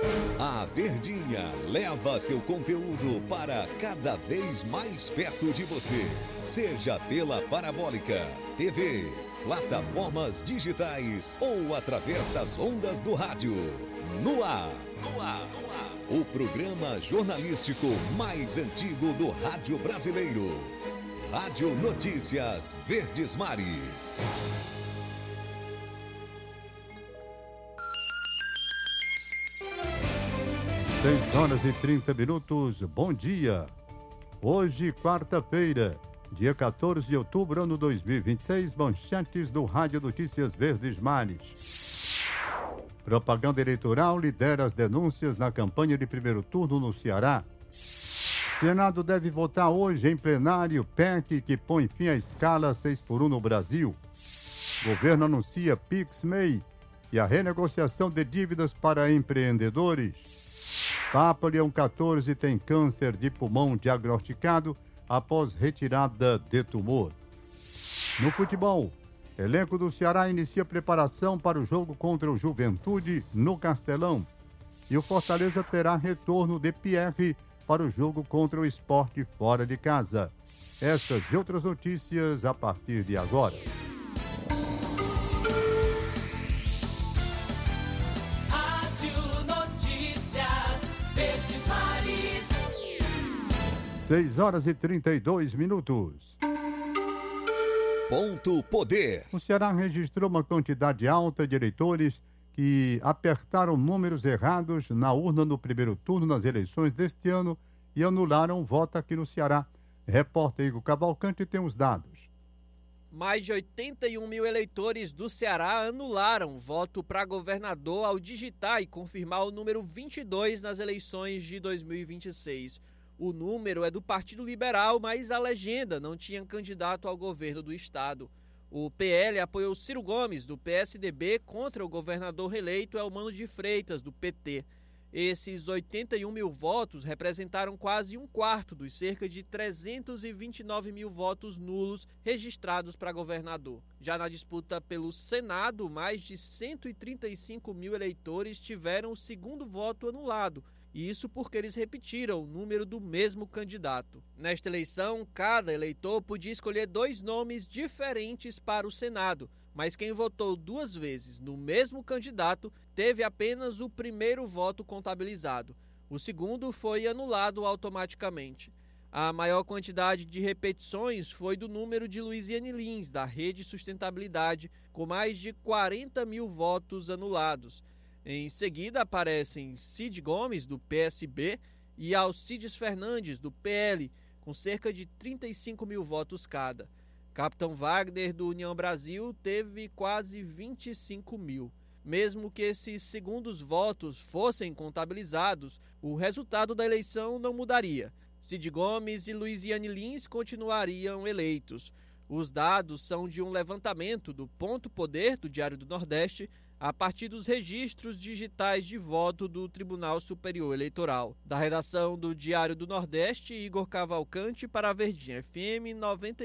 A Verdinha leva seu conteúdo para cada vez mais perto de você. Seja pela Parabólica, TV, plataformas digitais ou através das ondas do rádio. No ar. O programa jornalístico mais antigo do rádio brasileiro. Rádio Notícias Verdes Mares. 6h30. Bom dia. Hoje, quarta-feira, dia 14 de outubro, ano 2026, manchetes do Rádio Notícias Verdes Mares. Propaganda eleitoral lidera as denúncias na campanha de primeiro turno no Ceará. Senado deve votar hoje em plenário PEC que põe fim à escala 6x1 no Brasil. Governo anuncia PIX/MEI e a renegociação de dívidas para empreendedores. Papa Leão XIV tem câncer de pulmão diagnosticado após retirada de tumor. No futebol, elenco do Ceará inicia preparação para o jogo contra o Juventude no Castelão. E o Fortaleza terá retorno de Pierre para o jogo contra o Sport fora de casa. Essas e outras notícias a partir de agora. 6h32. Ponto Poder. O Ceará registrou uma quantidade alta de eleitores que apertaram números errados na urna no primeiro turno nas eleições deste ano e anularam o voto aqui no Ceará. Repórter Igor Cavalcante tem os dados. Mais de 81 mil eleitores do Ceará anularam voto para governador ao digitar e confirmar o número 22 nas eleições de 2026. O número é do Partido Liberal, mas a legenda não tinha candidato ao governo do estado. O PL apoiou Ciro Gomes, do PSDB, contra o governador reeleito Elmano de Freitas, do PT. Esses 81 mil votos representaram quase um quarto dos cerca de 329 mil votos nulos registrados para governador. Já na disputa pelo Senado, mais de 135 mil eleitores tiveram o segundo voto anulado. E isso porque eles repetiram o número do mesmo candidato. Nesta eleição, cada eleitor podia escolher 2 nomes diferentes para o Senado, mas quem votou 2 vezes no mesmo candidato teve apenas o primeiro voto contabilizado. O segundo foi anulado automaticamente. A maior quantidade de repetições foi do número de Luiziane Lins, da Rede Sustentabilidade, com mais de 40 mil votos anulados. Em seguida aparecem Cid Gomes, do PSB, e Alcides Fernandes, do PL, com cerca de 35 mil votos cada. Capitão Wagner, do União Brasil, teve quase 25 mil. Mesmo que esses segundos votos fossem contabilizados, o resultado da eleição não mudaria. Cid Gomes e Luiziane Lins continuariam eleitos. Os dados são de um levantamento do Ponto Poder, do Diário do Nordeste, a partir dos registros digitais de voto do Tribunal Superior Eleitoral. Da redação do Diário do Nordeste, Igor Cavalcante para a Verdinha FM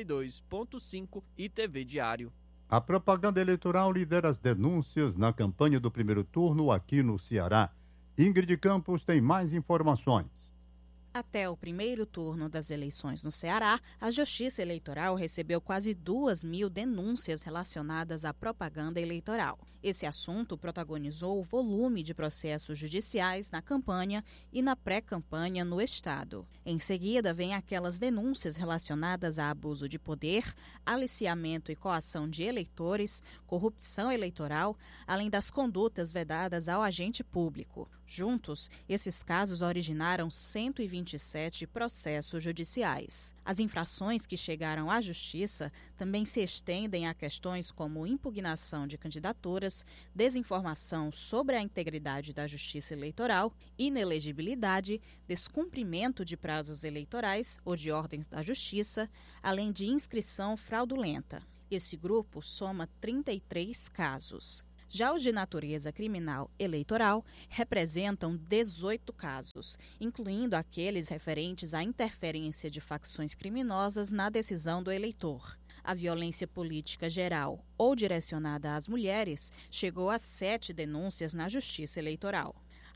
92.5 e TV Diário. A propaganda eleitoral lidera as denúncias na campanha do primeiro turno aqui no Ceará. Ingrid Campos tem mais informações. Até o primeiro turno das eleições no Ceará, a Justiça Eleitoral recebeu quase 2.000 denúncias relacionadas à propaganda eleitoral. Esse assunto protagonizou o volume de processos judiciais na campanha e na pré-campanha no estado. Em seguida, vem aquelas denúncias relacionadas a abuso de poder, aliciamento e coação de eleitores, corrupção eleitoral, além das condutas vedadas ao agente público. Juntos, esses casos originaram 127 processos judiciais. As infrações que chegaram à Justiça também se estendem a questões como impugnação de candidaturas, desinformação sobre a integridade da Justiça Eleitoral, inelegibilidade, descumprimento de prazos eleitorais ou de ordens da Justiça, além de inscrição fraudulenta. Esse grupo soma 33 casos. Já os de natureza criminal eleitoral representam 18 casos, incluindo aqueles referentes à interferência de facções criminosas na decisão do eleitor. A violência política geral ou direcionada às mulheres chegou a 7 denúncias na Justiça Eleitoral.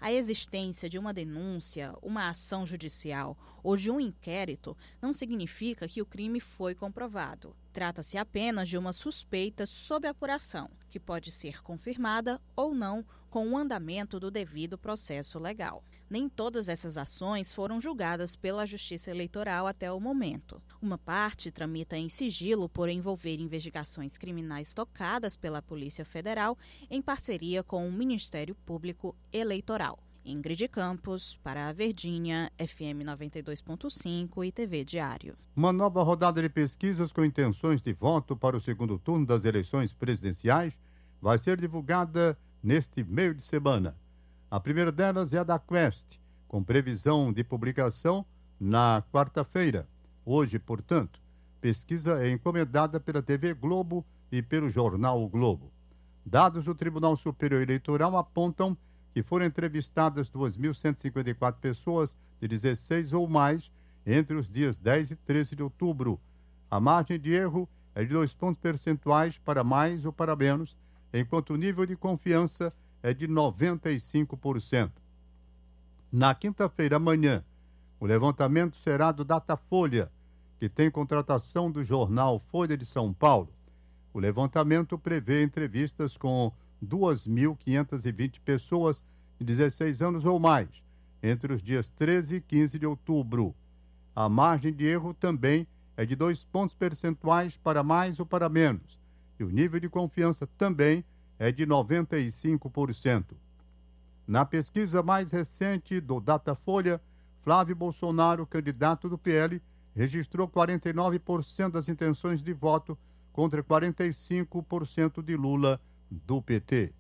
A existência de uma denúncia, uma ação judicial ou de um inquérito não significa que o crime foi comprovado. Trata-se apenas de uma suspeita sob apuração, que pode ser confirmada ou não com o andamento do devido processo legal. Nem todas essas ações foram julgadas pela Justiça Eleitoral até o momento. Uma parte tramita em sigilo por envolver investigações criminais tocadas pela Polícia Federal em parceria com o Ministério Público Eleitoral. Ingrid Campos, para a Verdinha, FM 92.5 e TV Diário. Uma nova rodada de pesquisas com intenções de voto para o segundo turno das eleições presidenciais vai ser divulgada neste meio de semana. A primeira delas é a da Quest, com previsão de publicação na quarta-feira. Hoje, portanto, pesquisa é encomendada pela TV Globo e pelo jornal O Globo. Dados do Tribunal Superior Eleitoral apontam que foram entrevistadas 2.154 pessoas de 16 ou mais entre os dias 10 e 13 de outubro. A margem de erro é de 2 pontos percentuais para mais ou para menos, enquanto o nível de confiança é de 95%. Na quinta-feira, amanhã, o levantamento será do Datafolha, que tem contratação do jornal Folha de São Paulo. O levantamento prevê entrevistas com 2.520 pessoas de 16 anos ou mais, entre os dias 13 e 15 de outubro. A margem de erro também é de 2 pontos percentuais para mais ou para menos, e o nível de confiança também é de 95%. Na pesquisa mais recente do Datafolha, Flávio Bolsonaro, candidato do PL, registrou 49% das intenções de voto contra 45% de Lula, do PT.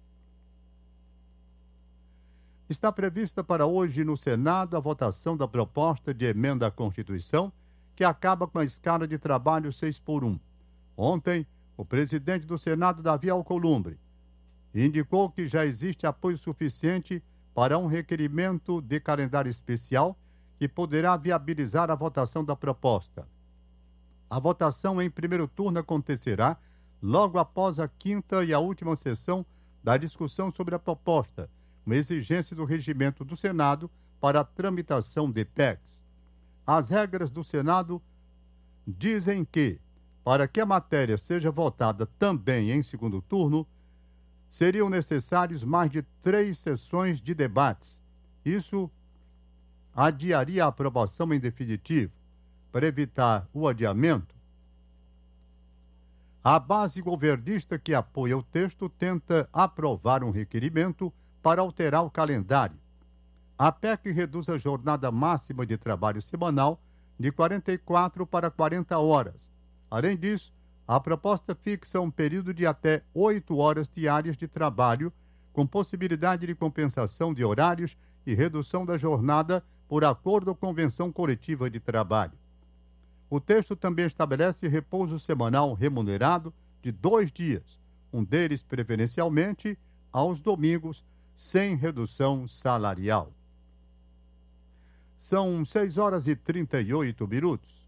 Está prevista para hoje no Senado a votação da proposta de emenda à Constituição, que acaba com a escala de trabalho 6x1. Ontem, o presidente do Senado, Davi Alcolumbre, indicou que já existe apoio suficiente para um requerimento de calendário especial que poderá viabilizar a votação da proposta. A votação em primeiro turno acontecerá logo após a quinta e a última sessão da discussão sobre a proposta, uma exigência do regimento do Senado para a tramitação de PECs. As regras do Senado dizem que, para que a matéria seja votada também em segundo turno, seriam necessárias mais de 3 sessões de debates. Isso adiaria a aprovação em definitivo. Para evitar o adiamento, a base governista que apoia o texto tenta aprovar um requerimento para alterar o calendário. A PEC reduz a jornada máxima de trabalho semanal de 44 para 40 horas. Além disso, a proposta fixa um período de até 8 horas diárias de trabalho, com possibilidade de compensação de horários e redução da jornada por acordo ou convenção coletiva de trabalho. O texto também estabelece repouso semanal remunerado de 2 dias, um deles preferencialmente aos domingos, sem redução salarial. São 6 horas e 38 minutos.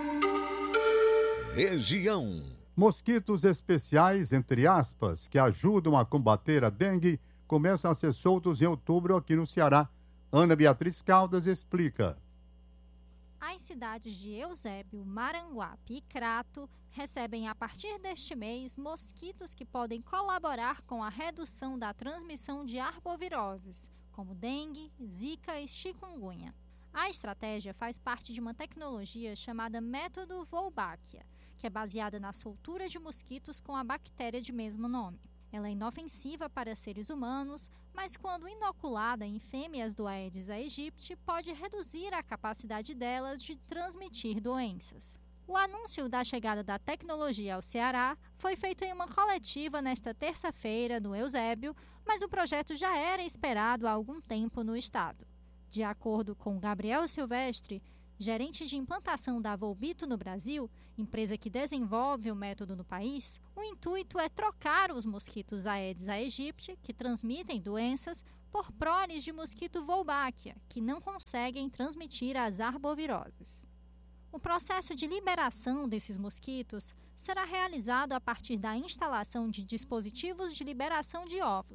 Região. Mosquitos especiais, entre aspas, que ajudam a combater a dengue, começam a ser soltos em outubro aqui no Ceará. Ana Beatriz Caldas explica. As cidades de Eusébio, Maranguape e Crato recebem a partir deste mês mosquitos que podem colaborar com a redução da transmissão de arboviroses, como dengue, zika e chikungunya. A estratégia faz parte de uma tecnologia chamada método Wolbachia, que é baseada na soltura de mosquitos com a bactéria de mesmo nome. Ela é inofensiva para seres humanos, mas quando inoculada em fêmeas do Aedes aegypti, pode reduzir a capacidade delas de transmitir doenças. O anúncio da chegada da tecnologia ao Ceará foi feito em uma coletiva nesta terça-feira no Eusébio, mas o projeto já era esperado há algum tempo no estado. De acordo com Gabriel Silvestre, gerente de implantação da Volbito no Brasil, empresa que desenvolve o método no país, o intuito é trocar os mosquitos Aedes aegypti, que transmitem doenças, por proles de mosquito Wolbachia, que não conseguem transmitir as arboviroses. O processo de liberação desses mosquitos será realizado a partir da instalação de dispositivos de liberação de ovos,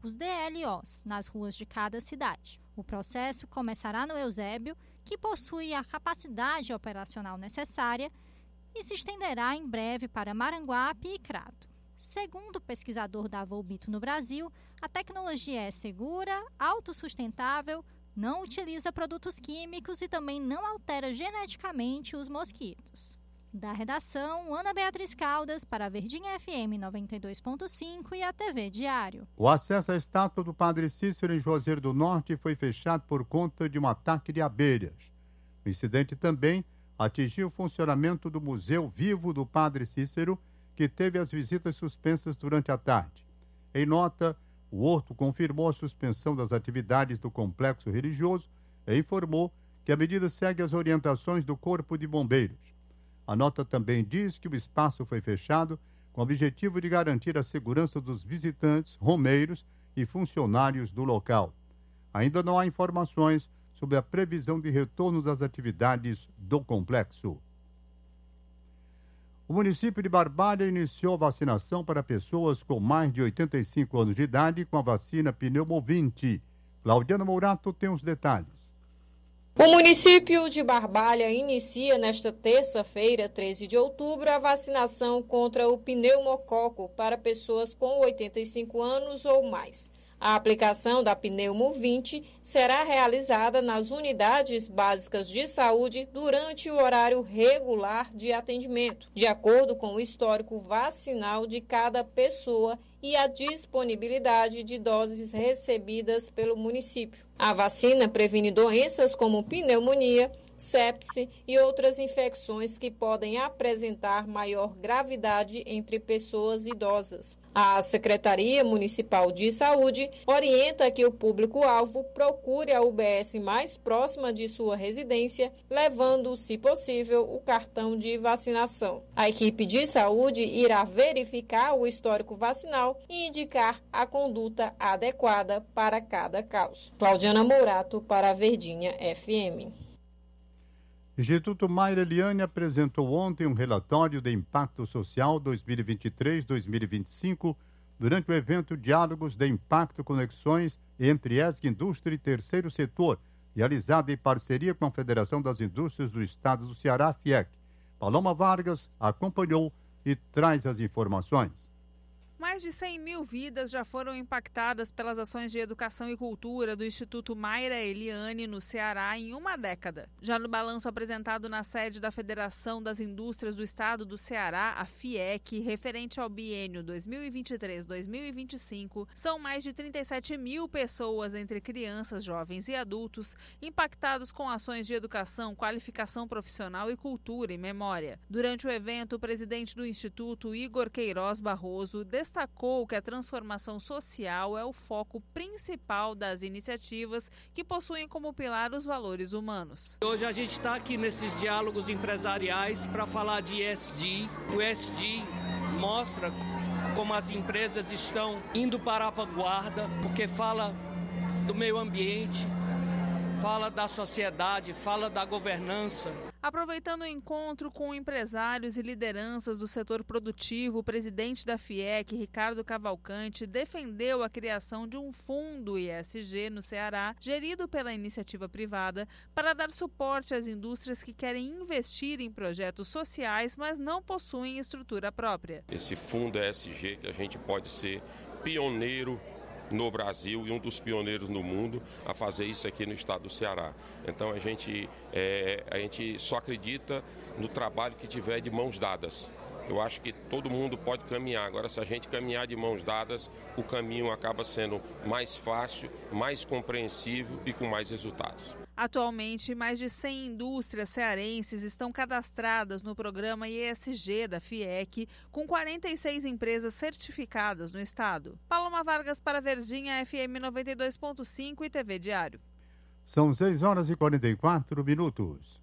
os DLOs nas ruas de cada cidade. O processo começará no Eusébio, que possui a capacidade operacional necessária, e se estenderá em breve para Maranguape e Crato. Segundo o pesquisador da Volbito no Brasil, a tecnologia é segura, autossustentável, não utiliza produtos químicos e também não altera geneticamente os mosquitos. Da redação, Ana Beatriz Caldas para a Verdinha FM 92.5 e a TV Diário. O acesso à estátua do Padre Cícero em Juazeiro do Norte foi fechado por conta de um ataque de abelhas. O incidente também atingiu o funcionamento do Museu Vivo do Padre Cícero, que teve as visitas suspensas durante a tarde. Em nota, o Horto confirmou a suspensão das atividades do complexo religioso e informou que a medida segue as orientações do Corpo de Bombeiros. A nota também diz que o espaço foi fechado com o objetivo de garantir a segurança dos visitantes, romeiros e funcionários do local. Ainda não há informações sobre a previsão de retorno das atividades do complexo. O município de Barbalha iniciou vacinação para pessoas com mais de 85 anos de idade com a vacina Pneumovinte. Claudiana Mourato tem os detalhes. O município de Barbalha inicia nesta terça-feira, 13 de outubro, a vacinação contra o pneumococo para pessoas com 85 anos ou mais. A aplicação da Pneumovinte será realizada nas unidades básicas de saúde durante o horário regular de atendimento, de acordo com o histórico vacinal de cada pessoa e a disponibilidade de doses recebidas pelo município. A vacina previne doenças como pneumonia, sepse e outras infecções que podem apresentar maior gravidade entre pessoas idosas. A Secretaria Municipal de Saúde orienta que o público-alvo procure a UBS mais próxima de sua residência, levando, se possível, o cartão de vacinação. A equipe de saúde irá verificar o histórico vacinal e indicar a conduta adequada para cada caso. Claudiana Mourato para a Verdinha FM. Instituto Mayra Eliane apresentou ontem um relatório de impacto social 2023-2025 durante o evento Diálogos de Impacto Conexões entre ESG Indústria e Terceiro Setor, realizado em parceria com a Federação das Indústrias do Estado do Ceará, FIEC. Paloma Vargas acompanhou e traz as informações. Mais de 100 mil vidas já foram impactadas pelas ações de educação e cultura do Instituto Mayra Eliane no Ceará em uma década. Já no balanço apresentado na sede da Federação das Indústrias do Estado do Ceará, a FIEC, referente ao biênio 2023-2025, são mais de 37 mil pessoas, entre crianças, jovens e adultos, impactados com ações de educação, qualificação profissional e cultura e memória. Durante o evento, o presidente do Instituto, Igor Queiroz Barroso, destacou que a transformação social é o foco principal das iniciativas que possuem como pilar os valores humanos. Hoje a gente está aqui nesses diálogos empresariais para falar de ESG. O ESG mostra como as empresas estão indo para a vanguarda, porque fala do meio ambiente, fala da sociedade, fala da governança. Aproveitando o encontro com empresários e lideranças do setor produtivo, o presidente da FIEC, Ricardo Cavalcante, defendeu a criação de um fundo ESG no Ceará, gerido pela iniciativa privada, para dar suporte às indústrias que querem investir em projetos sociais, mas não possuem estrutura própria. Esse fundo ESG, que a gente pode ser pioneiro no Brasil e um dos pioneiros no mundo a fazer isso aqui no estado do Ceará. Então a gente só acredita no trabalho que tiver de mãos dadas. Eu acho que todo mundo pode caminhar. Agora, se a gente caminhar de mãos dadas, o caminho acaba sendo mais fácil, mais compreensível e com mais resultados. Atualmente, mais de 100 indústrias cearenses estão cadastradas no programa ESG da FIEC, com 46 empresas certificadas no estado. Paloma Vargas para Verdinha FM 92.5 e TV Diário. São 6 horas e 44 minutos.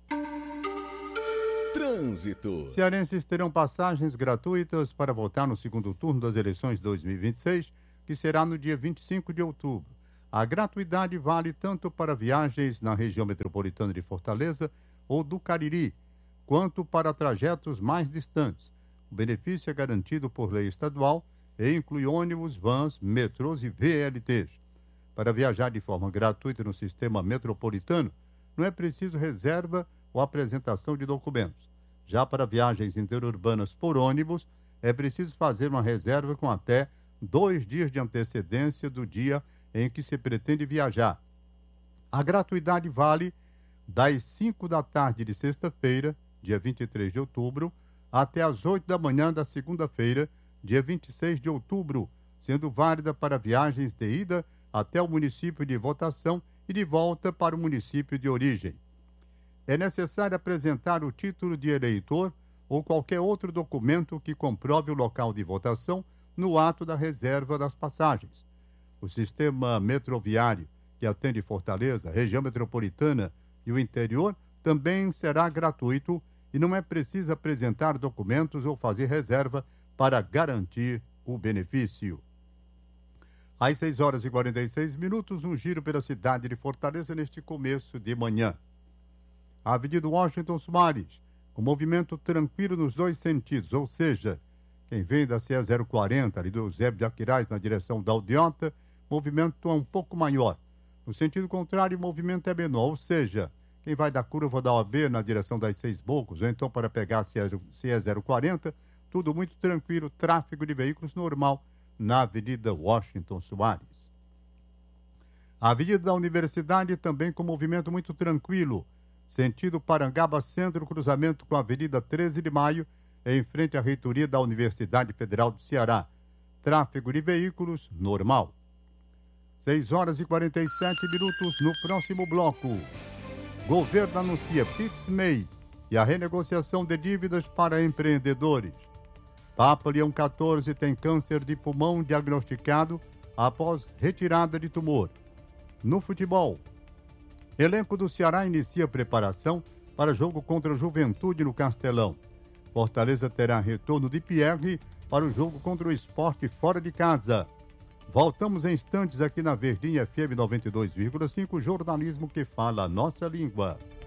Trânsito. Cearenses terão passagens gratuitas para votar no segundo turno das eleições 2026, que será no dia 25 de outubro. A gratuidade vale tanto para viagens na região metropolitana de Fortaleza ou do Cariri, quanto para trajetos mais distantes. O benefício é garantido por lei estadual e inclui ônibus, vans, metrôs e VLTs. Para viajar de forma gratuita no sistema metropolitano, não é preciso reserva ou apresentação de documentos. Já para viagens interurbanas por ônibus, é preciso fazer uma reserva com até 2 dias de antecedência do dia em que se pretende viajar. A gratuidade vale das 5 da tarde de sexta-feira, dia 23 de outubro, até as 8 da manhã da segunda-feira, dia 26 de outubro, sendo válida para viagens de ida até o município de votação e de volta para o município de origem. É necessário apresentar o título de eleitor ou qualquer outro documento que comprove o local de votação no ato da reserva das passagens. O sistema metroviário, que atende Fortaleza, região metropolitana e o interior, também será gratuito e não é preciso apresentar documentos ou fazer reserva para garantir o benefício. Às 6 horas e 46 minutos, um giro pela cidade de Fortaleza neste começo de manhã. A Avenida Washington Soares, com movimento tranquilo nos dois sentidos, ou seja, quem vem da CE 040, ali do Eusébio de Aquiraz, na direção da Aldeota, movimento é um pouco maior. No sentido contrário, o movimento é menor, ou seja, quem vai da curva da OAB na direção das Seis Bocos, ou então para pegar a CE 040, tudo muito tranquilo, tráfego de veículos normal na Avenida Washington Soares. A Avenida da Universidade também com movimento muito tranquilo, sentido Parangaba Centro, cruzamento com a Avenida 13 de Maio, em frente à reitoria da Universidade Federal do Ceará. Tráfego de veículos normal. 6 horas e 47 minutos no próximo bloco. Governo anuncia PIX/MEI e a renegociação de dívidas para empreendedores. Papa Leão XIV tem câncer de pulmão diagnosticado após retirada de tumor. No futebol, elenco do Ceará inicia preparação para jogo contra a Juventude no Castelão. Fortaleza terá retorno de Pierre para o jogo contra o Sport fora de casa. Voltamos em instantes aqui na Verdinha FM 92,5, jornalismo que fala a nossa língua.